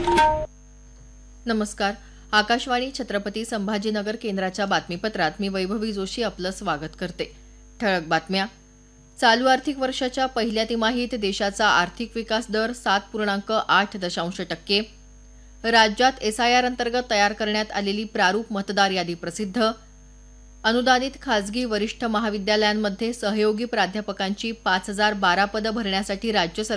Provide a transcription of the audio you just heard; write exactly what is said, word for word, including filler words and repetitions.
नमस्कार. आकाशवाणी छत्रपती संभाजीनगर केंद्राच्या बातमीपत्रात मी वैभवी जोशी आपलं स्वागत करते. ठळक बातम्या. चालू आर्थिक वर्षाच्या पहिल्या तिमाहीत देशाचा आर्थिक विकास दर सात पूर्णांक आठ दशांश टक्के. राज्यात एसआयआर अंतर्गत तयार करण्यात आलेली प्रारूप मतदार यादी प्रसिद्ध. अनुदानित खासगी वरिष्ठ महाविद्यालयांमध्ये सहयोगी प्राध्यापकांची पाच हजार बारा पदं भरण्यासाठी राज्य सरकार